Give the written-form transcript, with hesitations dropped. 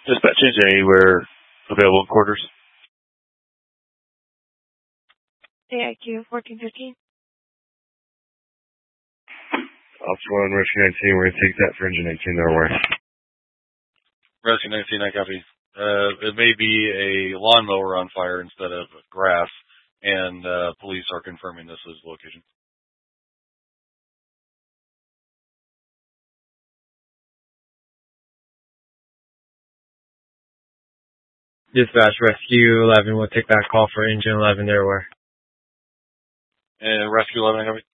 Dispatch engine anywhere available in quarters. AIQ 1415. Officer 1, Rescue 19, we're going to take that for engine 18 there, where? Rescue 19, I copy. It may be a lawnmower on fire instead of grass, and police are confirming this is the location. Dispatch, Rescue 11, we'll take that call for engine 11 there, where? And Rescue 11, I copy.